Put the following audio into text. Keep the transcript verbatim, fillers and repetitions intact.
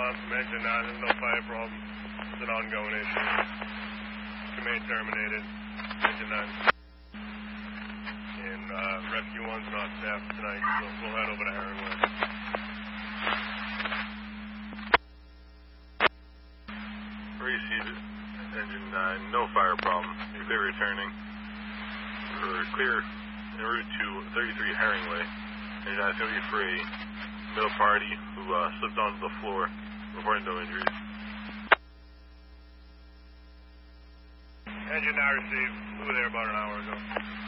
response from Engine nine. There's no fire problem. It's an ongoing issue. Command terminated. Engine nine. And uh, Rescue one's not staffed tonight, so we'll head over to Herringway. Receive it. Engine nine, no fire problem. You're clear returning. We're clear en route to thirty-three Herringway. Engine nine is going to be free. Middle party who uh, slipped onto the floor, reporting no injuries. Engine nine received. We were there about an hour ago.